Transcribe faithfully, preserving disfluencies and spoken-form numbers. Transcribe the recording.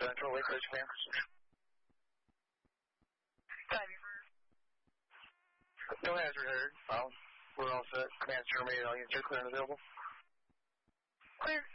Central, Lake Ridge Command. No hazard heard. Um, we're all set. Command terminated. All units are clear and available. Clear.